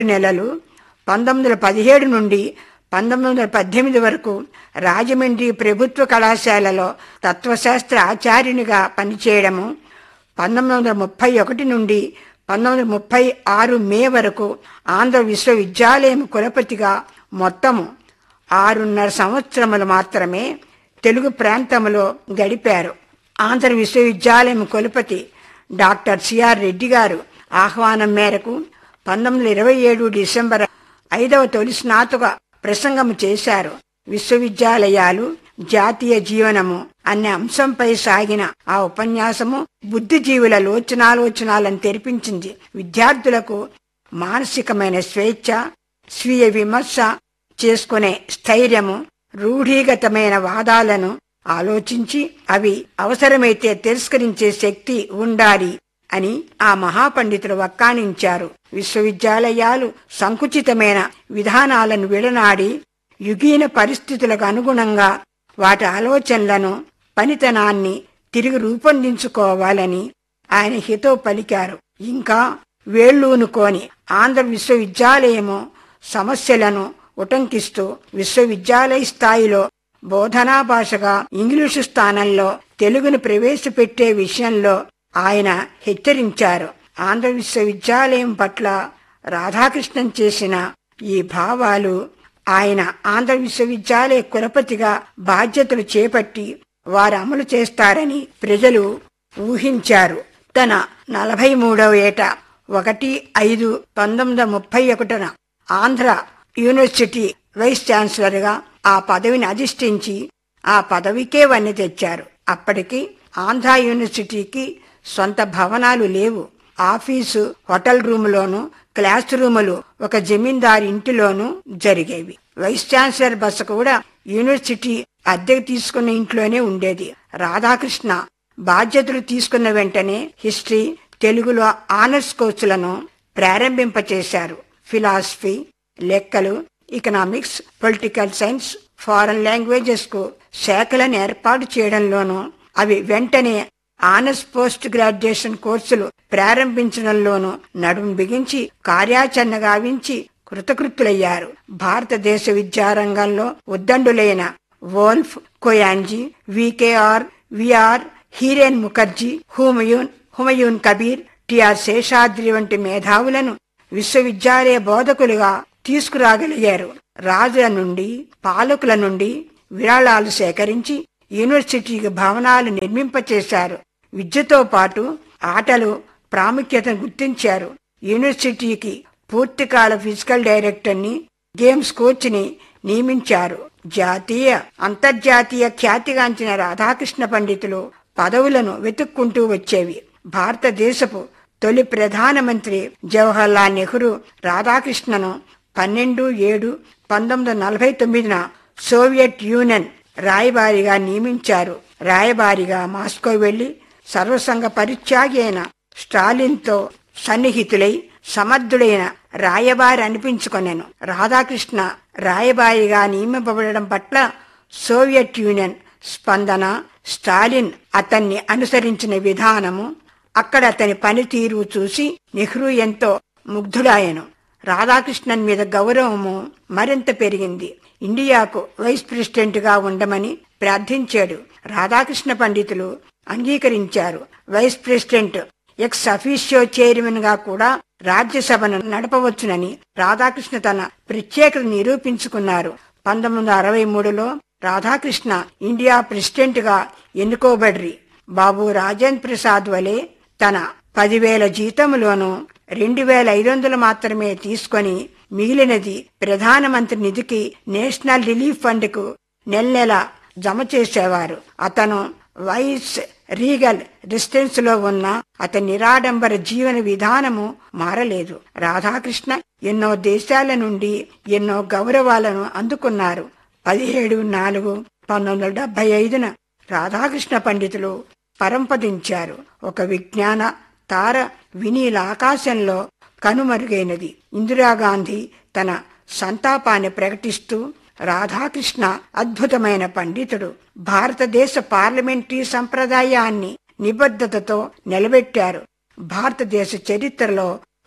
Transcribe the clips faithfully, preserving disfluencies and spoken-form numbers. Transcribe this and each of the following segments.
నెలలు పంతొమ్మిది వందల పదిహేడు నుండి పంతొమ్మిది వందల పద్దెనిమిది వరకు రాజమండ్రి ప్రభుత్వ కళాశాలలో తత్వశాస్త్ర ఆచార్యునిగా పనిచేయడము, పంతొమ్మిది వందల ముప్పై ఒకటి నుండి పంతొమ్మిది వందల ముప్పై ఆరు మే వరకు ఆంధ్ర విశ్వవిద్యాలయం కులపతిగా మొత్తము ఆరున్నర సంవత్సరములు మాత్రమే తెలుగు ప్రాంతంలో గడిపారు. ఆంధ్ర విశ్వవిద్యాలయం కులపతి డాక్టర్ సిఆర్ రెడ్డి గారు ఆహ్వానం మేరకు పంతొమ్మిది వందల ఇరవై ఏడు డిసెంబర్ ఐదవ తొలి స్నాతక ప్రసంగము చేశారు. విశ్వవిద్యాలయాలు జాతీయ జీవనము అనే అంశంపై సాగిన ఆ ఉపన్యాసము బుద్ధిజీవుల లోచనాలోచనాలను తెరిపించింది. విద్యార్థులకు మానసికమైన స్వేచ్ఛ, స్వీయ విమర్శ చేసుకునే స్థైర్యము, రూఢీగతమైన వాదాలను ఆలోచించి అవి అవసరమైతే తిరస్కరించే శక్తి ఉండాలి అని ఆ మహాపండితులు వక్కాణించారు. విశ్వవిద్యాలయాలు సంకుచితమైన విధానాలను విడనాడి యుగీన పరిస్థితులకు అనుగుణంగా వాటి ఆలోచనలను, పనితనాన్ని తిరిగి రూపొందించుకోవాలని ఆయన హితో పలికారు. ఇంకా వేళ్లూనుకోని ఆంధ్ర విశ్వవిద్యాలయము సమస్యలను ఉటంకిస్తూ విశ్వవిద్యాలయ స్థాయిలో బోధనా భాషగా ఇంగ్లీషు స్థానంలో తెలుగును ప్రవేశపెట్టే విషయంలో ఆయన హెచ్చరించారు. ఆంధ్ర విశ్వవిద్యాలయం పట్ల రాధాకృష్ణన్ చేసిన ఈ భావాలు ఆయన ఆంధ్ర విశ్వవిద్యాలయ కులపతిగా బాధ్యతలు చేపట్టి వారు అమలు చేస్తారని ప్రజలు ఊహించారు. తన నలభై మూడవ ఏట ఒకటి ఐదు పంతొమ్మిది వందల ముప్పై ఒకటిన ఆంధ్ర యూనివర్సిటీ వైస్ ఛాన్సలర్ గా ఆ పదవిని అధిష్ఠించి ఆ పదవికే వన్నె తెచ్చారు. అప్పటికి ఆంధ్ర యూనివర్సిటీకి సొంత భవనాలు లేవు. ఆఫీసు హోటల్ రూములోను, క్లాస్ రూములు ఒక జమీందారు ఇంటిలోనూ జరిగేవి. వైస్ ఛాన్సలర్ బస కూడా యూనివర్సిటీ అద్దెకు తీసుకున్న ఇంట్లోనే ఉండేది. రాధాకృష్ణ బాధ్యతలు తీసుకున్న వెంటనే హిస్టరీ, తెలుగులో ఆనర్స్ కోర్సులను ప్రారంభింపచేశారు. ఫిలాసఫీ, లెక్కలు, economics, political science, foreign languages కు శాఖలను ఏర్పాటు చేయడంలోనూ అవి వెంటనే ఆనర్స్ పోస్ట్ గ్రాడ్యుయేషన్ కోర్సులు ప్రారంభించడంలోనూ నడుం బిగించి కార్యాచరణ గావించి కృతకృత్యులయ్యారు. భారతదేశ విద్యారంగంలో ఉద్దండులైన wolf, కోయాన్జీ, VKR, VR, Hiren Mukherjee, Humayun, Humayun Kabir, TR Seshadri వంటి మేధావులను విశ్వవిద్యాలయ బోధకులుగా తీసుకురాగలిగారు. రాజుల నుండి, పాలకుల నుండి విరాళాలు సేకరించి యూనివర్సిటీకి భవనాలు నిర్మింపచేశారు. విద్యతో పాటు ఆటలు ప్రాముఖ్యతను గుర్తించారు. యూనివర్సిటీకి పూర్తికాల ఫిజికల్ డైరెక్టర్ ని, గేమ్స్ కోచ్ ని నియమించారు. జాతీయ, అంతర్జాతీయ ఖ్యాతిగాంచిన రాధాకృష్ణ పండితులు పదవులను వెతుక్కుంటూ వచ్చేవి. భారతదేశపు తొలి ప్రధానమంత్రి జవహర్లాల్ నెహ్రూ రాధాకృష్ణను పన్నెండు ఏడు పంతొమ్మిది వందల నలభై తొమ్మిదిన సోవియట్ యూనియన్ రాయబారిగా నియమించారు. రాయబారిగా మాస్కో వెళ్లి సర్వసంగ పరిత్యాగి అయిన స్టాలిన్ తో సన్నిహితులై సమర్థుడైన రాయబారి అనిపించుకొనెను. రాధాకృష్ణ రాయబారిగా నియమింపబడడం పట్ల సోవియట్ యూనియన్ స్పందన, స్టాలిన్ అతన్ని అనుసరించిన విధానము, అక్కడ అతని పనితీరు చూసి నెహ్రూ ఎంతో ముగ్ధుడాయను. రాధాకృష్ణన్ మీద గౌరవము మరింత పెరిగింది. ఇండియాకు వైస్ ప్రెసిడెంట్ గా ఉండమని ప్రార్థించాడు. రాధాకృష్ణ పండితులు అంగీకరించారు. Vice president ex officio chairman గా కూడా రాజ్యసభను నడపవచ్చునని రాధాకృష్ణ తన ప్రత్యేకత నిరూపించుకున్నారు. పంతొమ్మిది వందల అరవై మూడులో రాధాకృష్ణ ఇండియా ప్రెసిడెంట్ గా ఎన్నుకోబడ్రి. బాబు రాజేంద్ర ప్రసాద్ వలె తన పదివేల జీతములోనూ రెండు వేల ఐదు వందలు మాత్రమే తీసుకొని మిగిలినది ప్రధానమంత్రి నిధికి, నేషనల్ రిలీఫ్ ఫండ్ కు నెల నెల జమ చేసేవారు. అతను వైస్ రీగల్ రెసిడెన్స్ లో ఉన్న అతని నిరాడంబర జీవన విధానము మారలేదు. రాధాకృష్ణ ఎన్నో దేశాల నుండి ఎన్నో గౌరవాలను అందుకున్నారు. పదిహేడు నాలుగు పంతొమ్మిది వందల డెబ్బై ఐదున రాధాకృష్ణ పండితులు పరంపదించారు. ఒక విజ్ఞాన తార వినీల ఆకాశంలో కనుమరుగైనది. ఇందిరాగాంధీ తన సంతాపాన్ని ప్రకటిస్తూ రాధాకృష్ణ అద్భుతమైన పండితుడు, భారతదేశ పార్లమెంటరీ సంప్రదాయాన్ని నిబద్ధతతో నిలబెట్టారు. భారతదేశ చరిత్రలో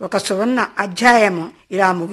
ఒక సువర్ణ అధ్యాయము ఇలా ముగి